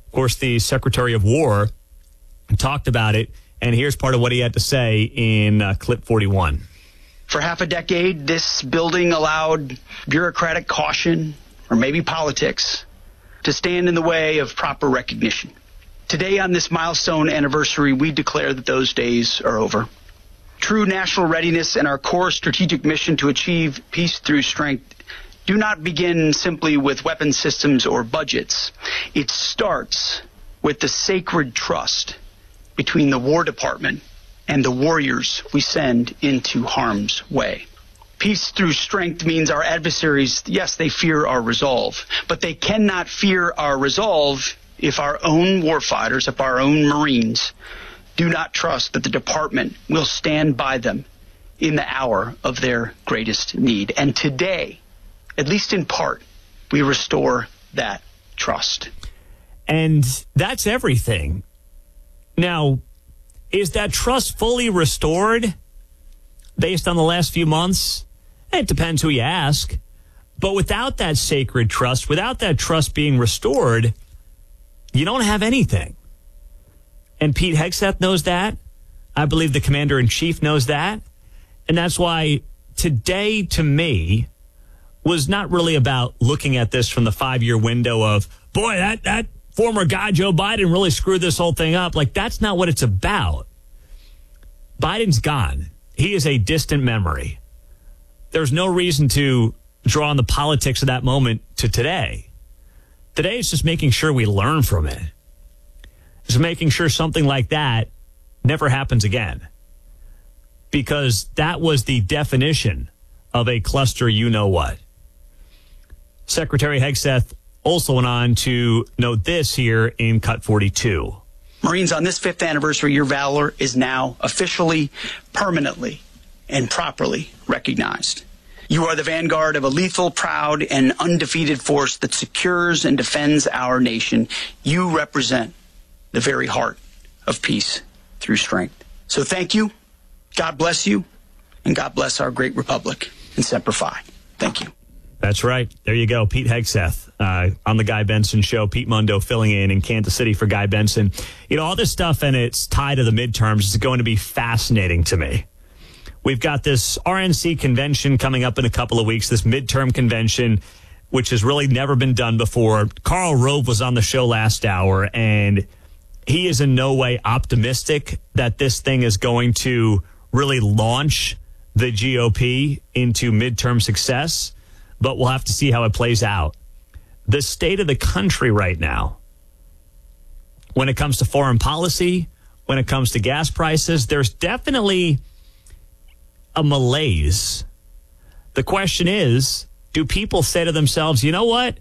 Of course, the Secretary of War talked about it, and here's part of what he had to say in clip 41. For half a decade, this building allowed bureaucratic caution, or maybe politics, to stand in the way of proper recognition. Today, on this milestone anniversary, we declare that those days are over. True national readiness and our core strategic mission to achieve peace through strength do not begin simply with weapon systems or budgets. It starts with the sacred trust between the War Department and the warriors we send into harm's way. Peace through strength means our adversaries, yes, they fear our resolve, but they cannot fear our resolve if our own warfighters, if our own Marines do not trust that the department will stand by them in the hour of their greatest need. And today, at least in part, we restore that trust. And that's everything. Now, is that trust fully restored based on the last few months? It depends who you ask. But without that sacred trust, without that trust being restored, you don't have anything. And Pete Hegseth knows that. I believe the commander-in-chief knows that. And that's why today, to me, was not really about looking at this from the 5-year window of, boy, that former guy, Joe Biden, really screwed this whole thing up. Like, that's not what it's about. Biden's gone. He is a distant memory. There's no reason to draw on the politics of that moment to today. Today is just making sure we learn from it. Just making sure something like that never happens again. Because that was the definition of a cluster you-know-what. Secretary Hegseth also went on to note this here in Cut 42. Marines, on this 5th anniversary, your valor is now officially, permanently, and properly recognized. You are the vanguard of a lethal, proud, and undefeated force that secures and defends our nation. You represent the very heart of peace through strength. So thank you, God bless you, and God bless our great republic. And Semper Fi. Thank you. That's right. There you go. Pete Hegseth on the Guy Benson Show. Pete Mundo filling in Kansas City for Guy Benson. You know, all this stuff and its tie to the midterms is going to be fascinating to me. We've got this RNC convention coming up in a couple of weeks, this midterm convention, which has really never been done before. Karl Rove was on the show last hour, and he is in no way optimistic that this thing is going to really launch the GOP into midterm success, but we'll have to see how it plays out. The state of the country right now, when it comes to foreign policy, when it comes to gas prices, there's definitely a malaise. The question is, do people say to themselves, you know what?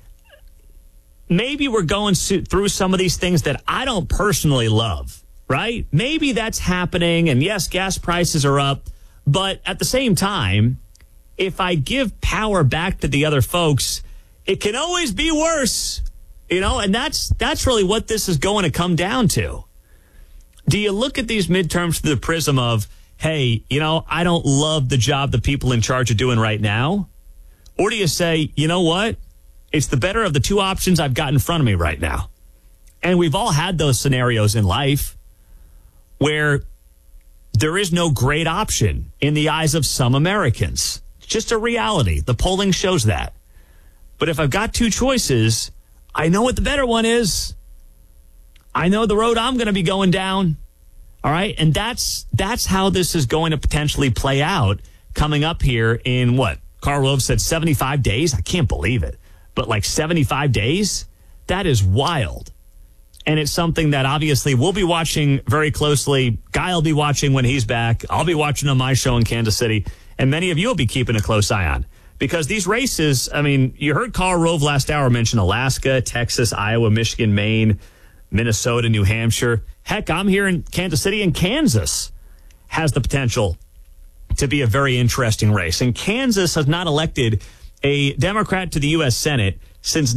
Maybe we're going through some of these things that I don't personally love, right? Maybe that's happening, and yes, gas prices are up, but at the same time, if I give power back to the other folks, it can always be worse, you know, and that's really what this is going to come down to. Do you look at these midterms through the prism of, hey, you know, I don't love the job the people in charge are doing right now? Or do you say, you know what? It's the better of the two options I've got in front of me right now. And we've all had those scenarios in life where there is no great option in the eyes of some Americans. It's just a reality. The polling shows that. But if I've got two choices, I know what the better one is. I know the road I'm going to be going down. All right. And that's how this is going to potentially play out coming up here in what? Karl Rove said 75 days. I can't believe it. But like 75 days, that is wild. And it's something that obviously we'll be watching very closely. Guy will be watching when he's back. I'll be watching on my show in Kansas City. And many of you will be keeping a close eye on. Because these races, I mean, you heard Karl Rove last hour mention Alaska, Texas, Iowa, Michigan, Maine, Minnesota, New Hampshire. Heck, I'm here in Kansas City, and Kansas has the potential to be a very interesting race. And Kansas has not elected a Democrat to the U.S. Senate since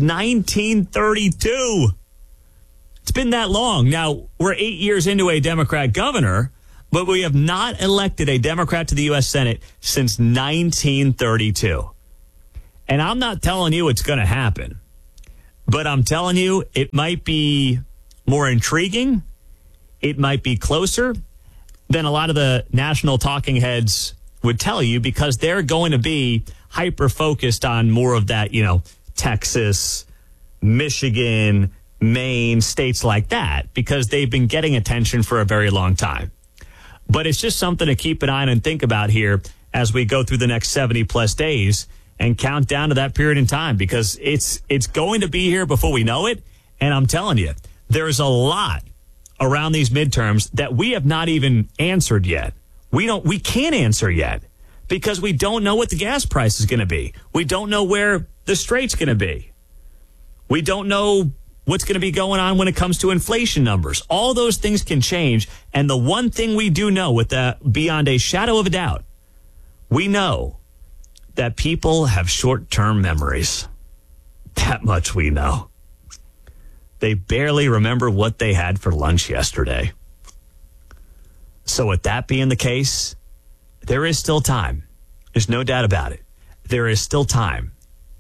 1932. It's been that long. Now, we're 8 years into a Democrat governor, but we have not elected a Democrat to the U.S. Senate since 1932. And I'm not telling you it's going to happen. But I'm telling you, it might be more intriguing. It might be closer than a lot of the national talking heads would tell you, because they're going to be hyper-focused on more of that, Texas, Michigan, Maine, states like that, because they've been getting attention for a very long time. But it's just something to keep an eye on and think about here as we go through the next 70-plus days and count down to that period in time, because it's going to be here before we know it. And I'm telling you, there's a lot around these midterms that we have not even answered yet. We can't answer yet because we don't know what the gas price is going to be. We don't know where the strait's going to be. We don't know what's going to be going on when it comes to inflation numbers. All those things can change. And the one thing we do know beyond a shadow of a doubt, we know that people have short-term memories. That much we know. They barely remember what they had for lunch yesterday. So with that being the case, there is still time. There's no doubt about it. There is still time.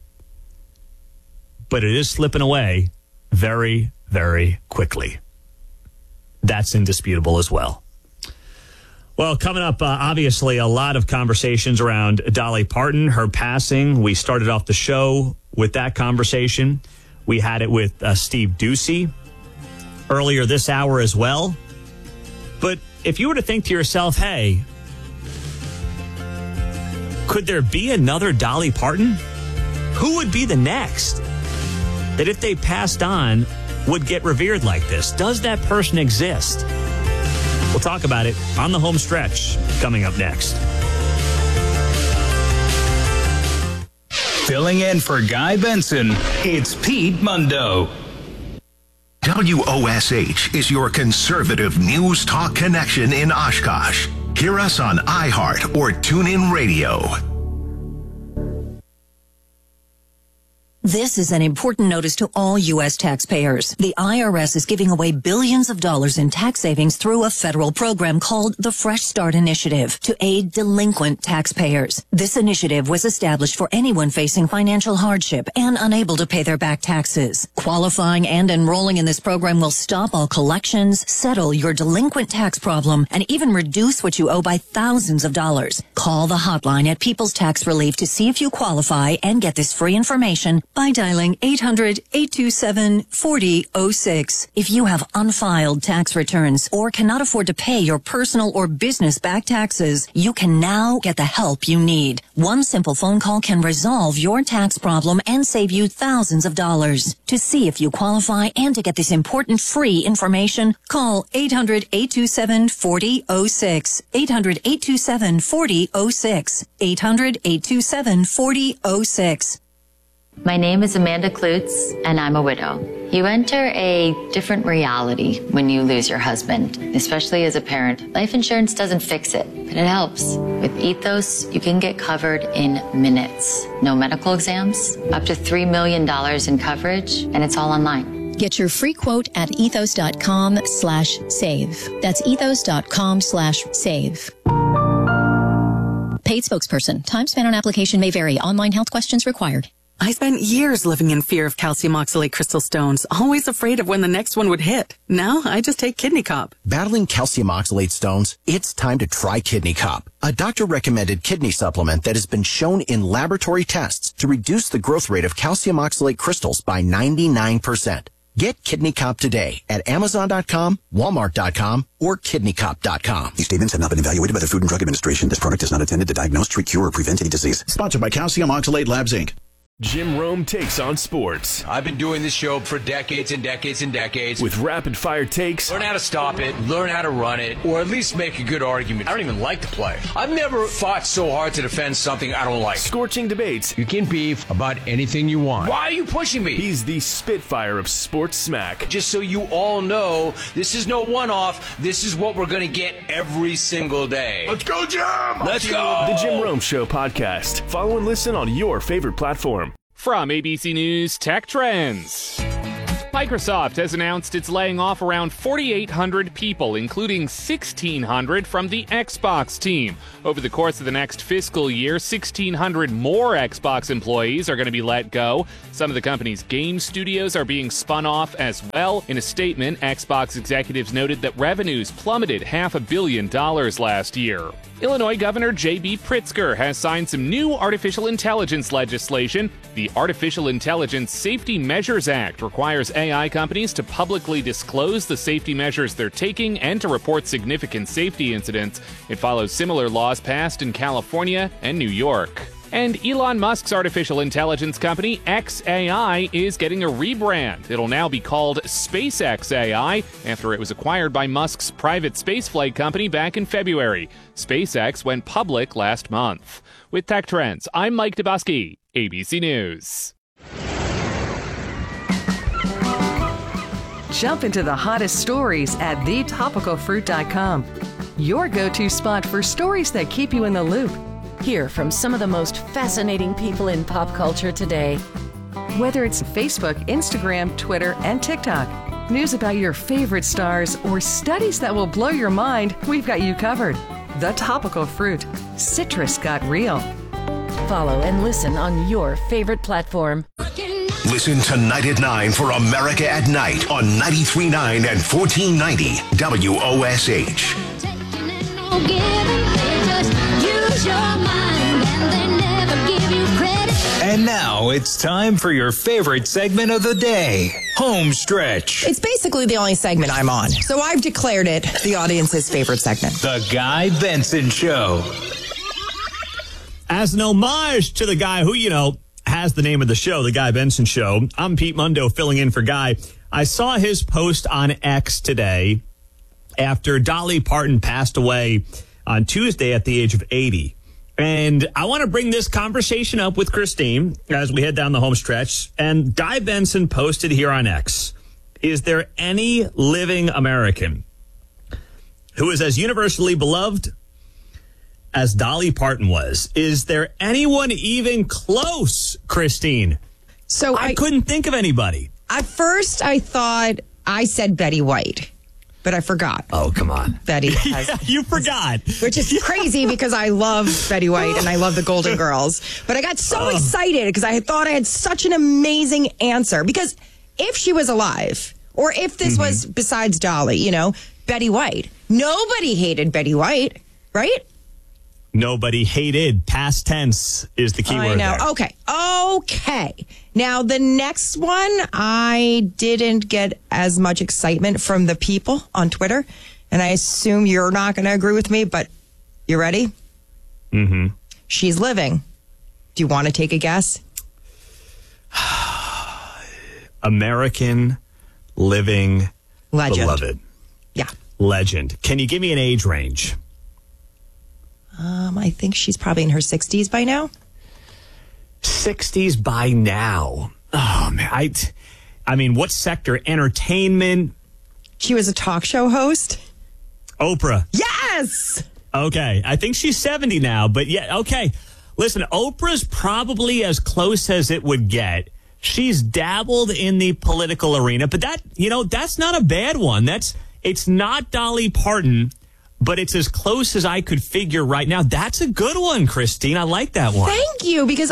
But it is slipping away very, very quickly. That's indisputable as well. Well, coming up, obviously, a lot of conversations around Dolly Parton, her passing. We started off the show with that conversation. We had it with Steve Doocy earlier this hour as well. But if you were to think to yourself, hey, could there be another Dolly Parton? Who would be the next that if they passed on would get revered like this? Does that person exist? We'll talk about it on the home stretch coming up next. Filling in for Guy Benson, it's Pete Mundo. WOSH is your conservative news talk connection in Oshkosh. Hear us on iHeart or TuneIn Radio. This is an important notice to all U.S. taxpayers. The IRS is giving away billions of dollars in tax savings through a federal program called the Fresh Start Initiative to aid delinquent taxpayers. This initiative was established for anyone facing financial hardship and unable to pay their back taxes. Qualifying and enrolling in this program will stop all collections, settle your delinquent tax problem, and even reduce what you owe by thousands of dollars. Call the hotline at People's Tax Relief to see if you qualify and get this free information by dialing 800-827-4006. If you have unfiled tax returns or cannot afford to pay your personal or business back taxes, you can now get the help you need. One simple phone call can resolve your tax problem and save you thousands of dollars. To see if you qualify and to get this important free information, call 800-827-4006. 800-827-4006. 800-827-4006. My name is Amanda Klutz, and I'm a widow. You enter a different reality when you lose your husband, especially as a parent. Life insurance doesn't fix it, but it helps. With Ethos, you can get covered in minutes. No medical exams, up to $3 million in coverage, and it's all online. Get your free quote at ethos.com/save. That's ethos.com/save. Paid spokesperson. Time spent on application may vary. Online health questions required. I spent years living in fear of calcium oxalate crystal stones, always afraid of when the next one would hit. Now I just take Kidney Cop. Battling calcium oxalate stones? It's time to try Kidney Cop, a doctor-recommended kidney supplement that has been shown in laboratory tests to reduce the growth rate of calcium oxalate crystals by 99%. Get Kidney Cop today at Amazon.com, Walmart.com, or KidneyCop.com. These statements have not been evaluated by the Food and Drug Administration. This product is not intended to diagnose, treat, cure, or prevent any disease. Sponsored by Calcium Oxalate Labs, Inc. Jim Rome takes on sports. I've been doing this show for decades and decades and decades. With rapid-fire takes. Learn how to stop it, learn how to run it, or at least make a good argument. I don't even like to play. I've never fought so hard to defend something I don't like. Scorching debates. You can beef about anything you want. Why are you pushing me? He's the Spitfire of sports smack. Just so you all know, this is no one-off. This is what we're going to get every single day. Let's go, Jim! Let's go! The Jim Rome Show podcast. Follow and listen on your favorite platform. From ABC News Tech Trends. Microsoft has announced it's laying off around 4,800 people, including 1,600 from the Xbox team. Over the course of the next fiscal year, 1,600 more Xbox employees are going to be let go. Some of the company's game studios are being spun off as well. In a statement, Xbox executives noted that revenues plummeted $500 million last year. Illinois Governor J.B. Pritzker has signed some new artificial intelligence legislation. The Artificial Intelligence Safety Measures Act requires AI companies to publicly disclose the safety measures they're taking and to report significant safety incidents. It follows similar laws passed in California and New York. And Elon Musk's artificial intelligence company, xAI, is getting a rebrand. It'll now be called SpaceX AI after it was acquired by Musk's private spaceflight company back in February. SpaceX went public last month. With Tech Trends, I'm Mike Dubosky, ABC News. Jump into the hottest stories at thetopicalfruit.com. Your go-to spot for stories that keep you in the loop. Hear from some of the most fascinating people in pop culture today. Whether it's Facebook, Instagram, Twitter, and TikTok, news about your favorite stars, or studies that will blow your mind, we've got you covered. The Topical Fruit. Citrus got real. Follow and listen on your favorite platform. Listen tonight at 9 for America at Night on 93.9 and 1490 WOSH. And now it's time for your favorite segment of the day, Home Stretch. It's basically the only segment I'm on, so I've declared it the audience's favorite segment. The Guy Benson Show. As an homage to the guy who, has the name of the show, The Guy Benson Show, I'm Pete Mundo filling in for Guy. I saw his post on X today after Dolly Parton passed away on Tuesday at the age of 80. And I want to bring this conversation up with Christine as we head down the home stretch. And Guy Benson posted here on X, is there any living American who is as universally beloved as Dolly Parton was? Is there anyone even close, Christine? So I couldn't think of anybody. At first, I thought I said Betty White. But I forgot. Oh, come on. Betty has. Yeah, you forgot. Which is crazy because I love Betty White and I love the Golden Girls. But I got so excited because I thought I had such an amazing answer. Because if she was alive, or if this was besides Dolly, Betty White, nobody hated Betty White, right? Nobody hated. Past tense is the key word. I know. There. Okay. Now, the next one, I didn't get as much excitement from the people on Twitter. And I assume you're not going to agree with me, but you ready? Mm-hmm. She's living. Do you want to take a guess? American living legend. Beloved. Yeah. Legend. Can you give me an age range? I think she's probably in her 60s by now. 60s by now. Oh, man. I mean, what sector? Entertainment? She was a talk show host. Oprah. Yes! Okay. I think she's 70 now, but yeah, okay. Listen, Oprah's probably as close as it would get. She's dabbled in the political arena, but that's not a bad one. It's not Dolly Parton, but it's as close as I could figure right now. That's a good one, Christine. I like that one. Thank you, because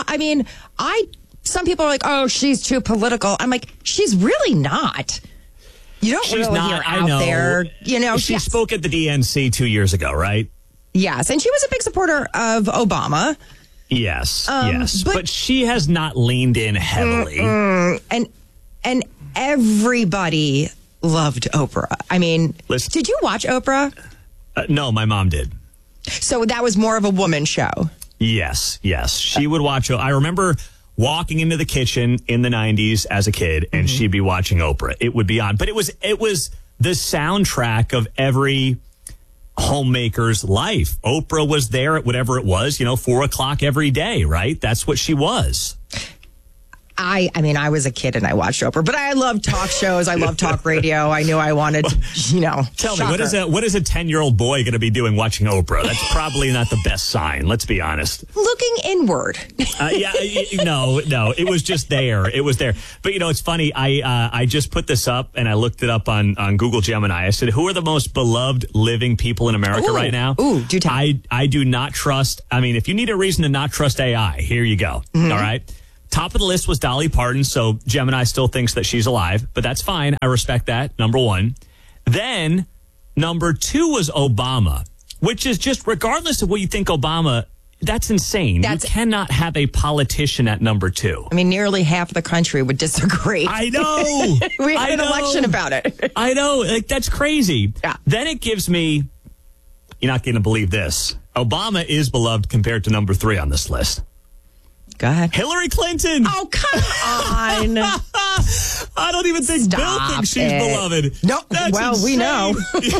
some people are like, oh, she's too political. I'm like, she's really not. You don't she's really not, hear out there. She spoke at the DNC 2 years ago, right? Yes, and she was a big supporter of Obama. Yes, but she has not leaned in heavily. And everybody loved Oprah. I mean, did you watch Oprah? No, my mom did. So that was more of a woman show. Yes. She would watch. I remember walking into the kitchen in the 90s as a kid, and she'd be watching Oprah. It would be on. But it was the soundtrack of every homemaker's life. Oprah was there at whatever it was, 4 o'clock every day, right? That's what she was. I mean, I was a kid and I watched Oprah, but I love talk shows. I love talk radio. I knew I wanted to, Tell me, what is a 10-year-old boy going to be doing watching Oprah? That's probably not the best sign. Let's be honest. Looking inward. No, it was just there. It was there. But it's funny. I just put this up and I looked it up on Google Gemini. I said, who are the most beloved living people in America right now? Ooh, do tell. I do not trust. I mean, if you need a reason to not trust AI, here you go. Mm-hmm. All right. Top of the list was Dolly Parton, so Gemini still thinks that she's alive, but that's fine. I respect that, number one. Then, number 2 was Obama, which is just, regardless of what you think Obama, that's insane. You cannot have a politician at number 2. I mean, nearly half of the country would disagree. I know. We had an election about it. I know. That's crazy. Yeah. Then it gives me, you're not going to believe this, Obama is beloved compared to number 3 on this list. Go ahead. Hillary Clinton. Oh, come on. I don't even think Bill thinks she's beloved. No, that's insane. We know.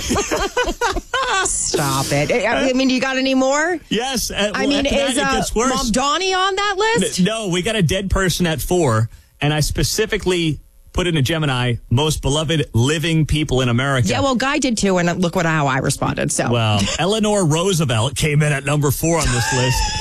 Stop it. I mean, you got any more? Yes. Is Mom Donnie on that list? No, we got a dead person at 4, and I specifically put in a Gemini, most beloved living people in America. Yeah, well, Guy did too, and look how I responded. So, well, Eleanor Roosevelt came in at number 4 on this list.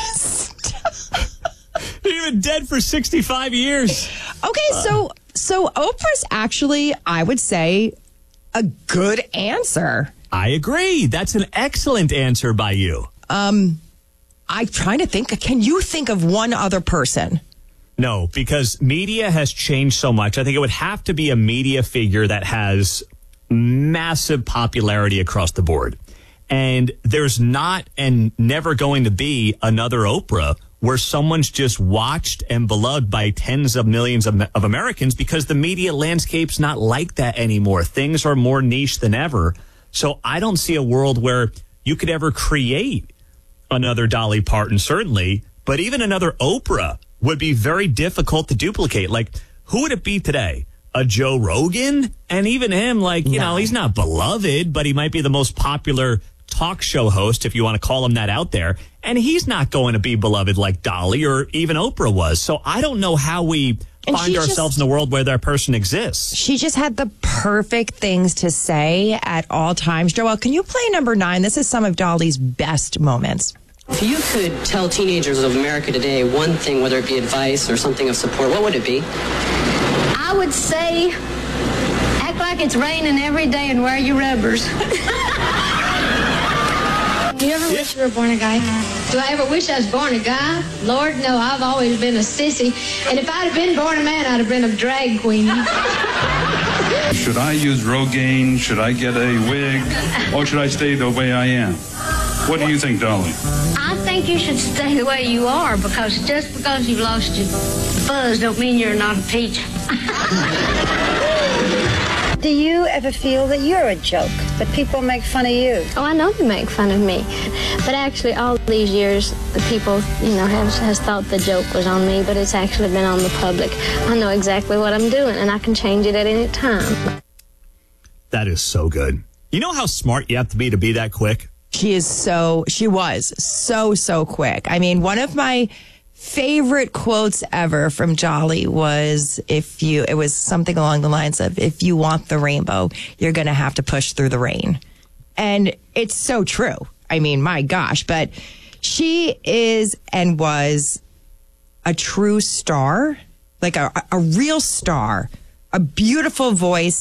Even dead for 65 years. Okay, so Oprah's actually, I would say, a good answer. I agree. That's an excellent answer by you. I'm trying to think. Can you think of one other person? No, because media has changed so much. I think it would have to be a media figure that has massive popularity across the board. And there's not and never going to be another Oprah where someone's just watched and beloved by tens of millions of Americans, because the media landscape's not like that anymore. Things are more niche than ever. So I don't see a world where you could ever create another Dolly Parton, certainly, but even another Oprah would be very difficult to duplicate. Like, who would it be today? A Joe Rogan? And even him, he's not beloved, but he might be the most popular talk show host, if you want to call him that, out there. And he's not going to be beloved like Dolly or even Oprah was. So I don't know how we find ourselves in a world where that person exists. She just had the perfect things to say at all times. Joelle, can you play number 9? This is some of Dolly's best moments. If you could tell teenagers of America today one thing, whether it be advice or something of support, what would it be? I would say, act like it's raining every day and wear your rubbers. Do you ever wish you were born a guy? Do I ever wish I was born a guy? Lord, no, I've always been a sissy. And if I'd have been born a man, I'd have been a drag queen. Should I use Rogaine? Should I get a wig? Or should I stay the way I am? What do you think, Dolly? I think you should stay the way you are, because just because you've lost your fuzz don't mean you're not a peach. Do you ever feel that you're a joke, that people make fun of you? Oh, I know they make fun of me. But actually, all these years, the people, has thought the joke was on me, but it's actually been on the public. I know exactly what I'm doing, and I can change it at any time. That is so good. You know how smart you have to be that quick? She was so quick. I mean, one of my favorite quotes ever from Dolly was, it was something along the lines of, if you want the rainbow, you're going to have to push through the rain. And it's so true. I mean, my gosh, but she is and was a true star, like a real star, a beautiful voice.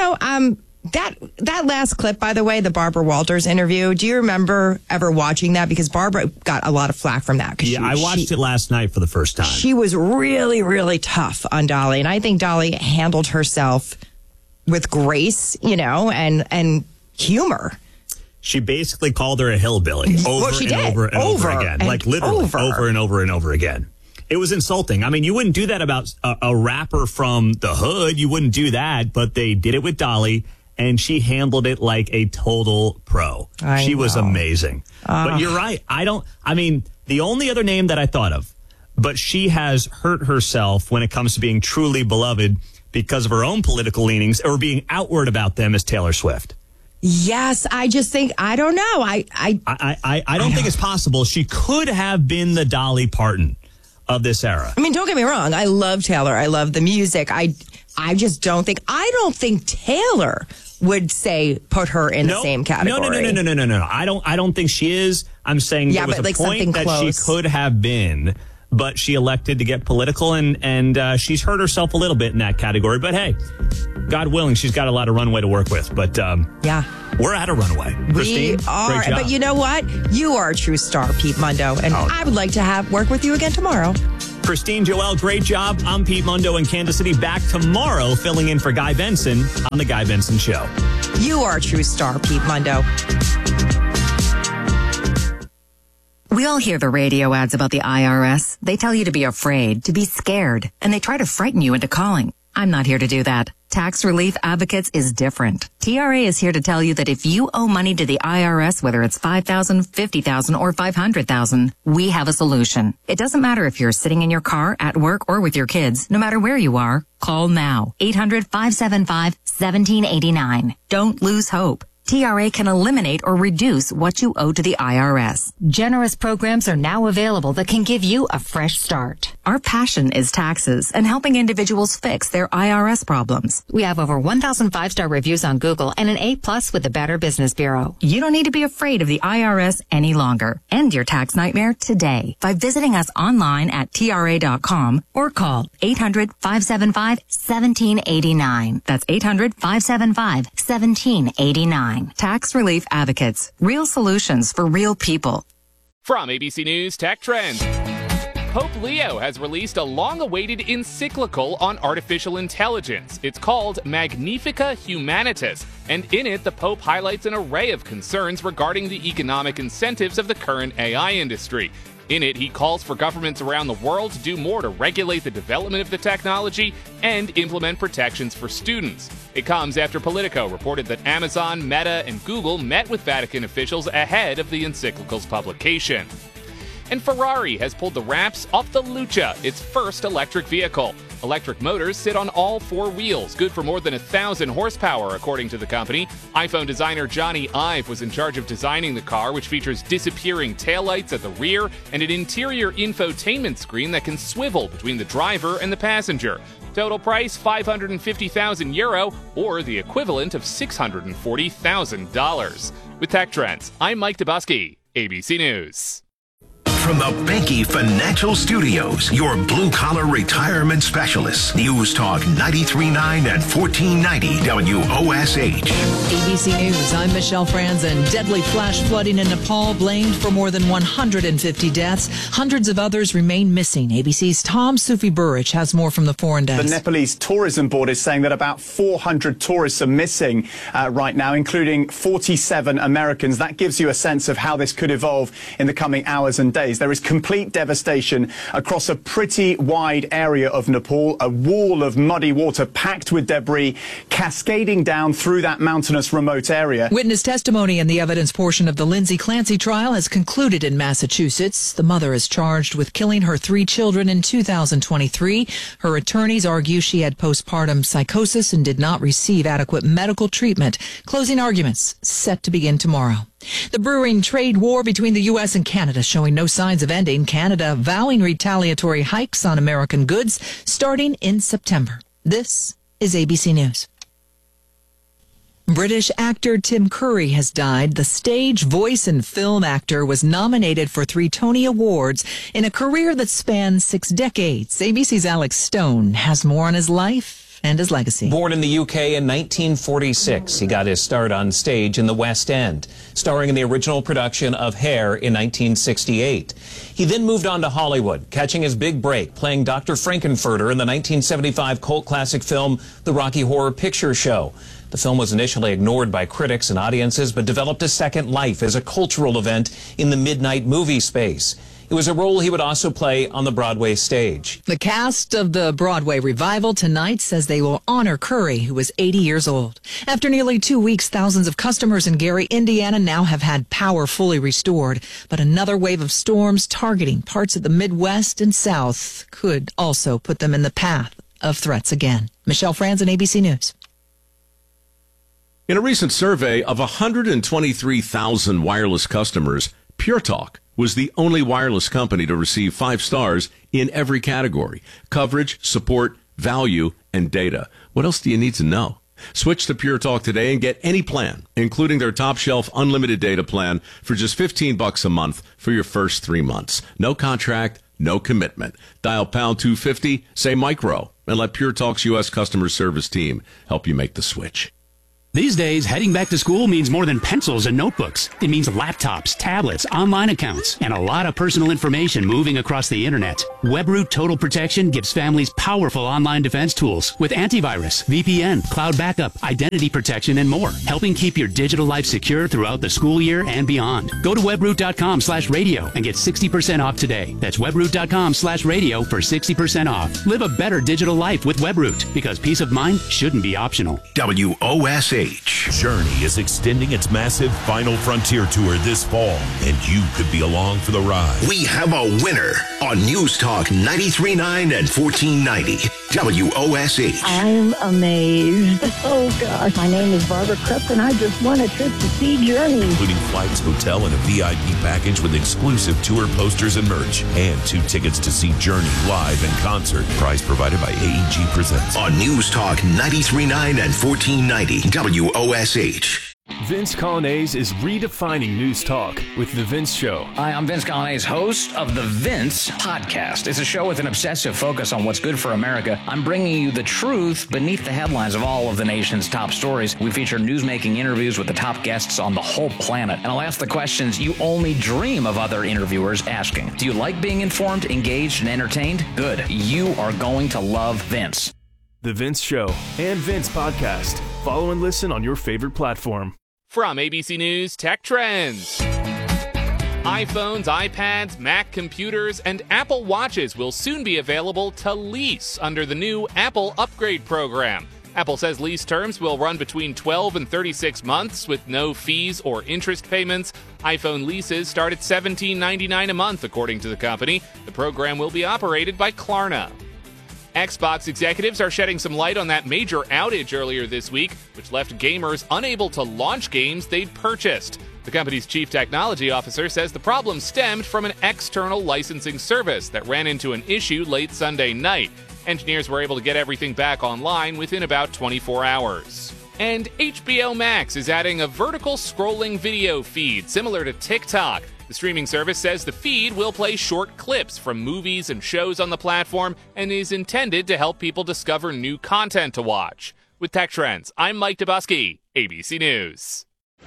That last clip, by the way, the Barbara Walters interview, do you remember ever watching that? Because Barbara got a lot of flack from that. Yeah, I watched it last night for the first time. She was really, really tough on Dolly. And I think Dolly handled herself with grace, and humor. She basically called her a hillbilly over and over again. Like literally over and over and over again. It was insulting. I mean, you wouldn't do that about a rapper from the hood. You wouldn't do that, but they did it with Dolly. And she handled it like a total pro. She was amazing. But you're right. The only other name that I thought of, but she has hurt herself when it comes to being truly beloved because of her own political leanings or being outward about them, is Taylor Swift. Yes, I just think, I don't know. I don't think it's possible. She could have been the Dolly Parton of this era. I mean, don't get me wrong. I love Taylor. I love the music. I just don't think Taylor would say put her in the same category. No. I don't think she is. I'm saying there was a point that she could have been, but she elected to get political, and she's hurt herself a little bit in that category. But hey, God willing, she's got a lot of runway to work with. But we're at a runway. Christine, we are. great job. But you know what? You are a true star, Pete Mundo, and I would like to work with you again tomorrow. Christine, Joelle, great job. I'm Pete Mundo in Kansas City. Back tomorrow, filling in for Guy Benson on The Guy Benson Show. You are a true star, Pete Mundo. We all hear the radio ads about the IRS. They tell you to be afraid, to be scared, and they try to frighten you into calling. I'm not here to do that. Tax Relief Advocates is different. TRA is here to tell you that if you owe money to the IRS, whether it's $5,000, $50,000, or $500,000, we have a solution. It doesn't matter if you're sitting in your car, at work, or with your kids. No matter where you are, call now. 800-575-1789. Don't lose hope. TRA can eliminate or reduce what you owe to the IRS. Generous programs are now available that can give you a fresh start. Our passion is taxes and helping individuals fix their IRS problems. We have over 1,000 5-star reviews on Google and an A+ with the Better Business Bureau. You don't need to be afraid of the IRS any longer. End your tax nightmare today by visiting us online at TRA.com or call 800-575-1789. That's 800-575-1789. Tax Relief Advocates. Real solutions for real people. From ABC News Tech Trends. Pope Leo has released a long-awaited encyclical on artificial intelligence. It's called Magnifica Humanitas, and in it, the Pope highlights an array of concerns regarding the economic incentives of the current AI industry. In it, he calls for governments around the world to do more to regulate the development of the technology and implement protections for students. It comes after Politico reported that Amazon, Meta, and Google met with Vatican officials ahead of the encyclical's publication. And Ferrari has pulled the wraps off the Lucha, its first electric vehicle. Electric motors sit on all four wheels, good for more than 1,000 horsepower, according to the company. iPhone designer Johnny Ive was in charge of designing the car, which features disappearing taillights at the rear and an interior infotainment screen that can swivel between the driver and the passenger. Total price €550,000, or the equivalent of $640,000. With Tech Trends, I'm Mike Dubusky, ABC News. From the Banky Financial Studios, your blue-collar retirement specialists. News Talk 93.9 and 1490 WOSH. ABC News, I'm Michelle Franzen. Deadly flash flooding in Nepal blamed for more than 150 deaths. Hundreds of others remain missing. ABC's Tom Sufi Burrich has more from the foreign desk. The Nepalese Tourism Board is saying that about 400 tourists are missing right now, including 47 Americans. That gives you a sense of how this could evolve in the coming hours and days. There is complete devastation across a pretty wide area of Nepal, a wall of muddy water packed with debris cascading down through that mountainous remote area. Witness testimony in the evidence portion of the Lindsay Clancy trial has concluded in Massachusetts. The mother is charged with killing her 3 children in 2023. Her attorneys argue she had postpartum psychosis and did not receive adequate medical treatment. Closing arguments set to begin tomorrow. The brewing trade war between the U.S. and Canada showing no signs of ending. Canada vowing retaliatory hikes on American goods starting in September. This is ABC News. British actor Tim Curry has died. The stage, voice, and film actor was nominated for 3 Tony Awards in a career that spans 6 decades. ABC's Alex Stone has more on his life and his legacy. Born in the UK in 1946, he got his start on stage in the West End, starring in the original production of Hair in 1968. He then moved on to Hollywood, catching his big break playing Dr. Frankenfurter in the 1975 cult classic film The Rocky Horror Picture Show. The film was initially ignored by critics and audiences, but developed a second life as a cultural event in the midnight movie space. It was a role he would also play on the Broadway stage. The cast of the Broadway revival tonight says they will honor Curry, who was 80 years old. After nearly 2 weeks, thousands of customers in Gary, Indiana now have had power fully restored. But another wave of storms targeting parts of the Midwest and South could also put them in the path of threats again. Michelle Franzen, ABC News. In a recent survey of 123,000 wireless customers, Pure Talk was the only wireless company to receive 5 stars in every category: coverage, support, value, and data. What else do you need to know? Switch to Pure Talk today and get any plan, including their top shelf unlimited data plan, for just $15 a month for your first 3 months. No contract, no commitment. Dial pound 250, say micro, and let Pure Talk's U.S. customer service team help you make the switch. These days, heading back to school means more than pencils and notebooks. It means laptops, tablets, online accounts, and a lot of personal information moving across the internet. WebRoot Total Protection gives families powerful online defense tools with antivirus, VPN, cloud backup, identity protection, and more, helping keep your digital life secure throughout the school year and beyond. Go to webroot.com/radio and get 60% off today. That's webroot.com/radio for 60% off. Live a better digital life with WebRoot, because peace of mind shouldn't be optional. WOSH. Journey is extending its massive Final Frontier tour this fall, and you could be along for the ride. We have a winner on News Talk 93.9 and 1490 WOSH. I'm amazed. Oh, gosh. My name is Barbara Krupp, and I just won a trip to see Journey. Including flights, hotel, and a VIP package with exclusive tour posters and merch. And 2 tickets to see Journey live in concert. Prize provided by AEG Presents. On News Talk 93.9 and 1490 WOSH. Vince Colonnese is redefining news talk with The Vince Show. Hi, I'm Vince Colonnese, host of The Vince Podcast. It's a show with an obsessive focus on what's good for America. I'm bringing you the truth beneath the headlines of all of the nation's top stories. We feature newsmaking interviews with the top guests on the whole planet. And I'll ask the questions you only dream of other interviewers asking. Do you like being informed, engaged, and entertained? Good. You are going to love Vince. The Vince Show and Vince Podcast. Follow and listen on your favorite platform. From ABC News Tech Trends. iPhones, iPads, Mac computers, and Apple Watches will soon be available to lease under the new Apple Upgrade program. Apple says lease terms will run between 12 and 36 months with no fees or interest payments. iPhone leases start at $17.99 a month, according to the company. The program will be operated by Klarna. Xbox executives are shedding some light on that major outage earlier this week, which left gamers unable to launch games they'd purchased. The company's chief technology officer says the problem stemmed from an external licensing service that ran into an issue late Sunday night. Engineers were able to get everything back online within about 24 hours. And HBO Max is adding a vertical scrolling video feed similar to TikTok. The streaming service says the feed will play short clips from movies and shows on the platform and is intended to help people discover new content to watch. With Tech Trends, I'm Mike Dubusky, ABC News.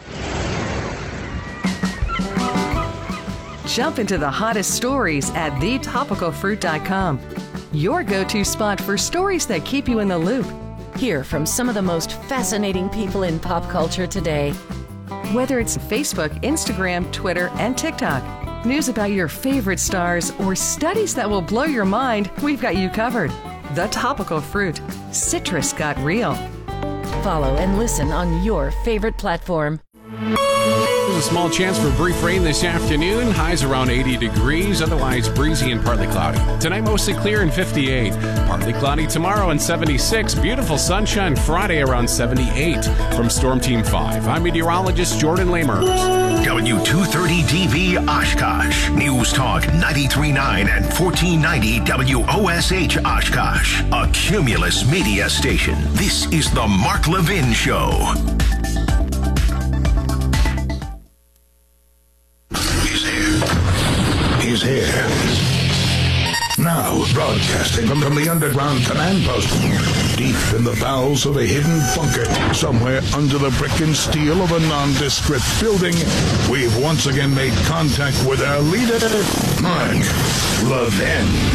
Jump into the hottest stories at thetopicalfruit.com. Your go-to spot for stories that keep you in the loop. Hear from some of the most fascinating people in pop culture today. Whether it's Facebook, Instagram, Twitter, and TikTok, news about your favorite stars, or studies that will blow your mind, we've got you covered. The Topical Fruit. Citrus got real. Follow and listen on your favorite platform. There's a small chance for brief rain this afternoon. Highs around 80 degrees, otherwise breezy and partly cloudy. Tonight, mostly clear and 58. Partly cloudy tomorrow and 76. Beautiful sunshine Friday around 78. From Storm Team 5, I'm meteorologist Jordan Lamers. W230DV Oshkosh. News Talk 93.9 and 1490 WOSH Oshkosh. A Cumulus media station. This is the Mark Levin Show. He's here. Now, broadcasting from the underground command post, deep in the bowels of a hidden bunker, somewhere under the brick and steel of a nondescript building, we've once again made contact with our leader, Mark Levin.